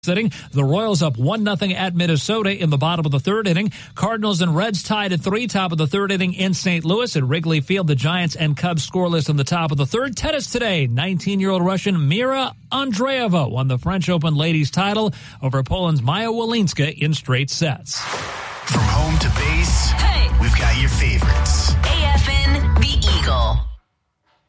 Sitting, the Royals up 1-0 at Minnesota in the bottom of the third inning. Cardinals and Reds tied at 3, top of the third inning in St. Louis. At Wrigley Field, the Giants and Cubs scoreless in the top of the third. Tennis today, 19-year-old Russian Mira Andreeva won the French Open ladies title over Poland's Maya Walinska in straight sets. From home to base, hey, we've got your favorites. AFN, The Eagle.